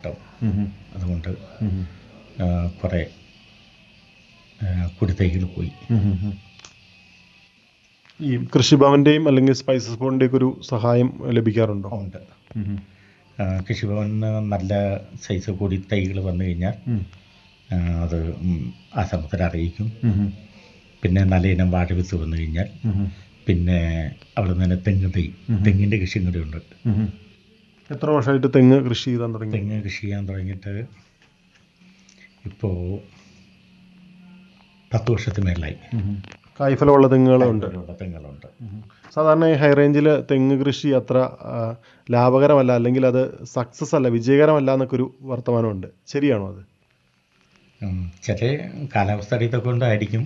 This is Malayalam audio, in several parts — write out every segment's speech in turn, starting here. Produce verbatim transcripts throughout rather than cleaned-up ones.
ഇഷ്ടം. അതുകൊണ്ട് കുറേ കുരുത്തൈകൾ പോയി. ഈ കൃഷിഭവൻ്റെയും അല്ലെങ്കിൽ സ്പൈസസ് ബോർഡിൻ്റെയൊക്കെ ഒരു സഹായം ലഭിക്കാറുണ്ടോ? ഉണ്ട്. കൃഷിഭവന് നല്ല സൈസ് കൂടി തൈകൾ വന്നു കഴിഞ്ഞാൽ അത് ആശ്രമത്തിൽ അറിയിക്കും. പിന്നെ നല്ല ഇനം വാഴവിത്ത് വന്നു കഴിഞ്ഞാൽ പിന്നെ അവിടെ നിന്ന് തന്നെ തെങ്ങ് തൈ തെങ്ങിൻ്റെ കൃഷിയും കൂടെ ഉണ്ട്. എത്ര വർഷമായിട്ട് തെങ്ങ് കൃഷി ചെയ്യാൻ തുടങ്ങി? തെങ്ങ് കൃഷി ചെയ്യാൻ തുടങ്ങിയിട്ട് ഇപ്പോൾ പത്ത് വർഷത്തിന് മേലായി. കായ്ഫലമുള്ള തെങ്ങുകളുണ്ട്. തെങ്ങുകളുണ്ട്. സാധാരണ ഈ ഹൈ റേഞ്ചിൽ തെങ്ങ് കൃഷി അത്ര ലാഭകരമല്ല, അല്ലെങ്കിൽ അത് സക്സസ് അല്ല, വിജയകരമല്ല എന്നൊക്കെ ഒരു വർത്തമാനമുണ്ട്. ശരിയാണോ അത്? ചില കാലാവസ്ഥ ഇതൊക്കെ കൊണ്ടായിരിക്കും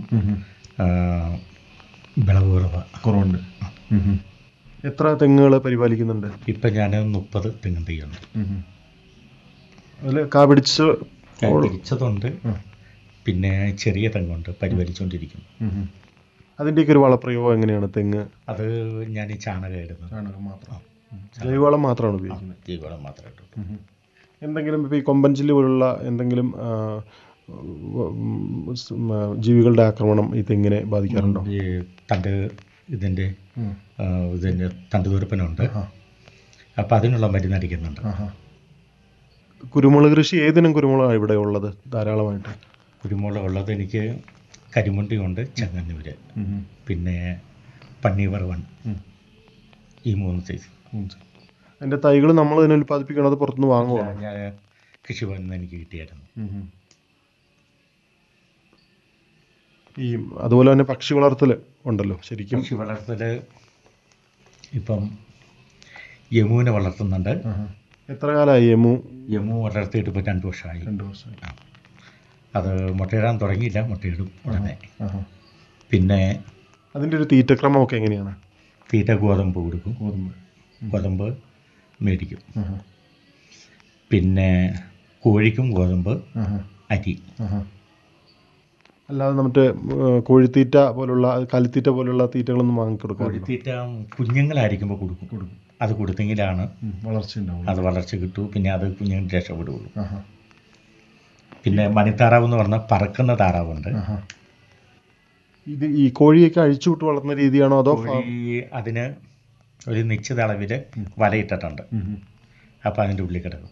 വിളവ് കുറവ് കുറവുണ്ട്. എത്ര തെങ്ങുകൾ പരിപാലിക്കുന്നുണ്ട്? ഇപ്പം ഞാൻ മുപ്പത് തെങ്ങ് തൈയുണ്ട്. അതിൽ കാ പിടിച്ച് പിടിച്ചതുണ്ട്, പിന്നെ ചെറിയ തെങ്ങുണ്ട് പരിപാലിച്ചുകൊണ്ടിരിക്കുന്നു. അതിൻ്റെയൊക്കെ ഒരു വളപ്രയോഗം എങ്ങനെയാണ്? തെങ്ങ് അത് ഞാൻ ഈ ചാണകം ഇടുന്നു. ചാണകം മാത്രം, ജൈവവളം മാത്രമാണ് ഉപയോഗിക്കുന്നത്? ജൈവവളം മാത്രമേ ഇട്ടുള്ളൂ. എന്തെങ്കിലും ഇപ്പോൾ ഈ കൊമ്പൻചില്ലി പോലുള്ള എന്തെങ്കിലും ജീവികളുടെ ആക്രമണം ഈ തെങ്ങിനെ ബാധിക്കാറുണ്ടോ? ഈ തണ്ട് ഇതിൻ്റെ ഇതിൻ്റെ തണ്ടുതുരപ്പനുണ്ട്. അപ്പം അതിനുള്ള മരുന്ന് അടിക്കുന്നുണ്ട്. കുരുമുളക് കൃഷി ഏതിനും കുരുമുളകാണ് ഇവിടെ ഉള്ളത് ധാരാളമായിട്ട്? കുരുമുളക് ഉള്ളത് എനിക്ക് കരിമുണ്ടിയുണ്ട്, ചെങ്ങന്നൂര്, പിന്നെ പന്നീവറവൺ, ഈ മൂന്ന് സൈസ്. അതിൻ്റെ തൈകൾ നമ്മൾ തന്നെ ഉൽപ്പാദിപ്പിക്കണം, അത് പുറത്തുനിന്ന് വാങ്ങുക? ഞാൻ കൃഷിഭവനിൽ നിന്ന് എനിക്ക് കിട്ടിയായിരുന്നു. ഈ അതുപോലെ തന്നെ പക്ഷി വളർത്തൽ ഉണ്ടല്ലോ ശരിക്കും? പക്ഷി വളർത്തൽ ഇപ്പം യമൂനെ വളർത്തുന്നുണ്ട്. എത്ര കാലമായി യമു? യമു വളർത്തിയിട്ട് ഇപ്പോൾ രണ്ട് വർഷമായി. രണ്ട് വർഷമായി. അത് മുട്ടയിടാൻ തുടങ്ങിയില്ല, മുട്ടയിടും ഉടനെ. പിന്നെ അതിൻ്റെ ഒരു തീറ്റക്രമമൊക്കെ എങ്ങനെയാണ്? തീറ്റ ഗോതമ്പ് കൊടുക്കും. ഗോതമ്പ് ഗോതമ്പ് മേടിക്കും. പിന്നെ കോഴിക്കും ഗോതമ്പ്, അരി. അല്ലാതെ നമ്മുടെ കോഴിത്തീറ്റ പോലുള്ള കാലിത്തീറ്റ പോലുള്ള തീറ്റകളൊന്നും വാങ്ങിക്കൊടുക്കും? കോഴിത്തീറ്റ കുഞ്ഞുങ്ങളായിരിക്കുമ്പോൾ കൊടുക്കും കൊടുക്കും അത് കൊടുത്തെങ്കിലാണ് വളർച്ച ഉണ്ടാവും. അത് വളർച്ച കിട്ടൂ. പിന്നെ അത് കുഞ്ഞുങ്ങൾ രക്ഷപ്പെടുകയുള്ളൂ. പിന്നെ മണിത്താറാവ് എന്ന് പറഞ്ഞാൽ പറക്കുന്ന താറാവുണ്ട്. ഇത് ഈ കോഴിയൊക്കെ അഴിച്ചുവിട്ട് വളർത്തുന്ന രീതിയാണോ അതോ? അതിന് ഒരു നിശ്ചിത അളവിൽ വലയിട്ടിട്ടുണ്ട്. അപ്പോൾ അതിൻ്റെ ഉള്ളിൽ കിടക്കും.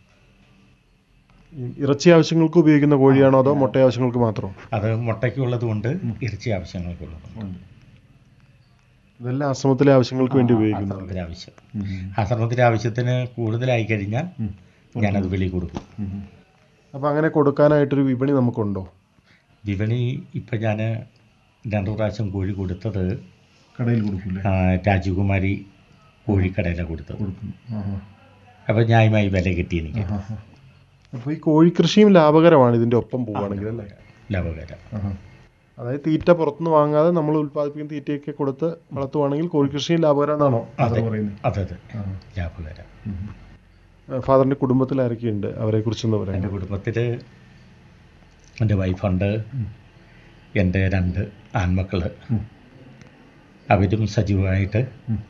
ഇറച്ചി ആവശ്യങ്ങൾക്ക് ഉപയോഗിക്കുന്ന കോഴിയാണോ അതോ മുട്ട ആവശ്യങ്ങൾക്ക് മാത്രമോ? അത് മുട്ടയ്ക്കുള്ളത് കൊണ്ട് ഇറച്ചി ആവശ്യങ്ങൾക്കുള്ളതുണ്ട്. ഇതെല്ലാം ആശ്രമത്തിലെ ആവശ്യങ്ങൾക്ക് വേണ്ടി ഉപയോഗിക്കുന്നു. ആശ്രമത്തിലെ ആവശ്യം ആശ്രമത്തിലെ ആവശ്യത്തിന് കൂടുതലായി കഴിഞ്ഞാൽ ഞാനത് വെളിയിൽ കൊടുക്കും. അപ്പോൾ അങ്ങനെ കൊടുക്കാനായിട്ടൊരു വിപണി നമുക്കുണ്ടോ? വിപണി ഇപ്പം ഞാൻ രണ്ടു പ്രാവശ്യം കോഴി കൊടുത്തത് കടയിൽ കൊടുക്കില്ല, രാജകുമാരി കോഴിക്കടയിലാണ് കൊടുത്തത്. അപ്പോൾ ന്യായമായി വില കിട്ടി എനിക്ക്. അപ്പോൾ ഈ കോഴിക്കൃഷിയും ലാഭകരമാണ് ഇതിൻ്റെ ഒപ്പം പോവുകയാണെങ്കിൽ അല്ലേ? ലാഭകരം. അതായത് തീറ്റ പുറത്തുനിന്ന് വാങ്ങാതെ നമ്മൾ ഉൽപ്പാദിപ്പിക്കുന്ന തീറ്റയൊക്കെ കൊടുത്ത് വളർത്തുവാണെങ്കിൽ കോഴിക്കൃഷിയും ലാഭകരം എന്നാണോ പറയുന്നത്? അതെ അതെ, ലാഭകരം. ഫാദറിൻ്റെ കുടുംബത്തിൽ ആരൊക്കെയുണ്ട്, അവരെക്കുറിച്ചൊന്ന് പറയാം. എൻ്റെ കുടുംബത്തിൽ എൻ്റെ വൈഫുണ്ട്, എൻ്റെ രണ്ട് ആൺമക്കൾ. അവരും സജീവമായിട്ട്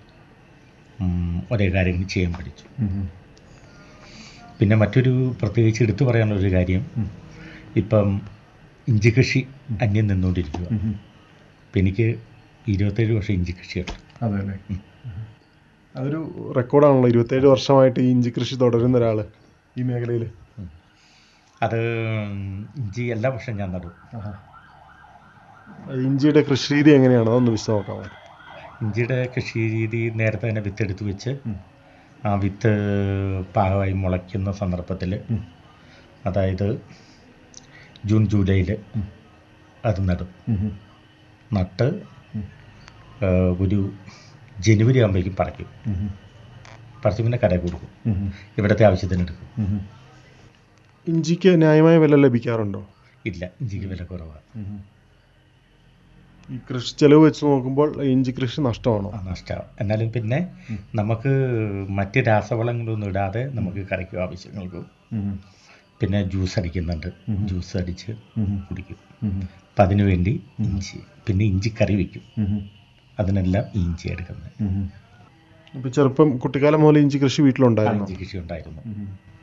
ഒരേ കാര്യങ്ങൾ ചെയ്യാൻ പഠിച്ചു. പിന്നെ മറ്റൊരു പ്രത്യേകിച്ച് എടുത്തു പറയാനുള്ളൊരു കാര്യം, ഇപ്പം ഇഞ്ചി കൃഷി അന്യം നിന്നുകൊണ്ടിരിക്കുക. അപ്പം എനിക്ക് ഇരുപത്തേഴ് വർഷം ഇഞ്ചി കൃഷിയുണ്ട്. അതെ അല്ലേ? അതൊരു റെക്കോർഡാണല്ലോ, ഇരുപത്തേഴ് വർഷമായിട്ട് ഈ ഇഞ്ചി കൃഷി തുടരുന്ന ഒരാൾ ഈ മേഖലയിൽ. അത് ഇഞ്ചി എല്ലാ വർഷവും ഞാൻ നടും. ഇഞ്ചിയുടെ കൃഷി രീതി എങ്ങനെയാണ്, അതൊന്ന് വിശദമാക്കാമോ? ഇഞ്ചിയുടെ കൃഷി രീതി നേരത്തെ തന്നെ വിത്തെടുത്ത് വെച്ച് ആ വിത്ത് പാകമായി മുളയ്ക്കുന്ന സന്ദർഭത്തിൽ, അതായത് ജൂൺ ജൂലൈയിൽ അത് നടും. നട്ട് ഒരു ജനുവരി ആകുമ്പോഴേക്കും പറിക്കും. പറിച്ച് പിന്നെ കടയിൽ കൊടുക്കും, ഇവിടുത്തെ ആവശ്യത്തിന് എടുക്കും. ഇഞ്ചിക്ക് ന്യായമായ വില ലഭിക്കാറുണ്ടോ? ഇല്ല, ഇഞ്ചിക്ക് വില കുറവാണ്. ഈ കൃഷി ചെലവ് വെച്ച് നോക്കുമ്പോൾ ഇഞ്ചി കൃഷി നഷ്ടമാണോ? നഷ്ടമാണ്. എന്നാലും പിന്നെ നമുക്ക് മറ്റ് രാസവളങ്ങളൊന്നും ഇടാതെ നമുക്ക് കറിക്കും ആവശ്യങ്ങൾക്കും. പിന്നെ ജ്യൂസ് അടിക്കുന്നുണ്ട്, ജ്യൂസ് അടിച്ച് കുടിക്കും. അപ്പം അതിനു വേണ്ടി ഇഞ്ചി, പിന്നെ ഇഞ്ചിക്കറി വയ്ക്കും, അതിനെല്ലാം ഇഞ്ചി എടുക്കുന്നത്. ഇപ്പോൾ ചെറുപ്പം കുട്ടിക്കാലം മുതൽ ഇഞ്ചി കൃഷി വീട്ടിലുണ്ടായിരുന്നു? ഇഞ്ചി കൃഷി ഉണ്ടായിരുന്നു.